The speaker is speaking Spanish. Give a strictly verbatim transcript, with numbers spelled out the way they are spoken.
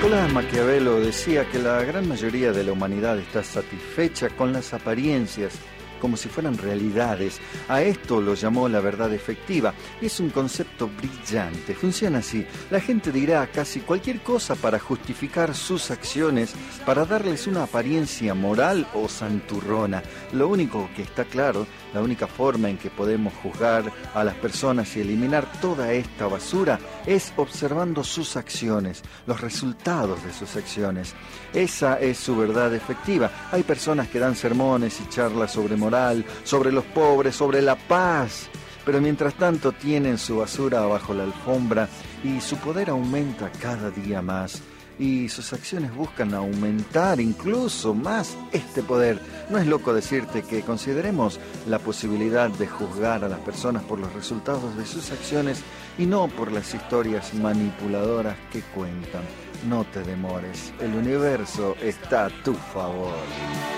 Nicolás Maquiavelo decía que la gran mayoría de la humanidad está satisfecha con las apariencias, como si fueran realidades. A esto lo llamó la verdad efectiva. Es un concepto brillante. Funciona así. La gente dirá casi cualquier cosa para justificar sus acciones, para darles una apariencia moral o santurrona. Lo único que está claro, la única forma en que podemos juzgar a las personas y eliminar toda esta basura es observando sus acciones, los resultados de sus acciones. Esa es su verdad efectiva. Hay personas que dan sermones y charlas sobre moral, sobre los pobres, sobre la paz, pero mientras tanto tienen su basura bajo la alfombra y su poder aumenta cada día más y sus acciones buscan aumentar incluso más este poder. No es loco decirte que consideremos la posibilidad de juzgar a las personas por los resultados de sus acciones y no por las historias manipuladoras que cuentan. No te demores, el universo está a tu favor.